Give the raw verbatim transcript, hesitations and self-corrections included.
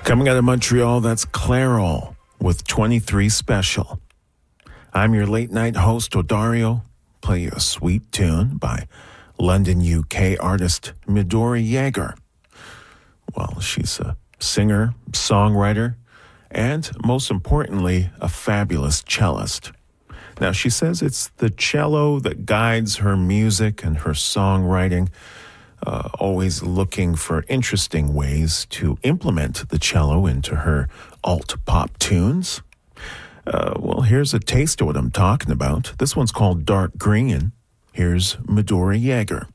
Coming out of Montreal, that's Clairol with twenty-three Special. I'm your late night host, Odario. Play you a sweet tune by London, U K artist Midori Jaeger. Well, she's a singer, songwriter, and most importantly, a fabulous cellist. Now, she says it's the cello that guides her music and her songwriting, uh, always looking for interesting ways to implement the cello into her alt-pop tunes. Uh, well, here's a taste of what I'm talking about. This one's called Dark Green. Here's Midori Jaeger.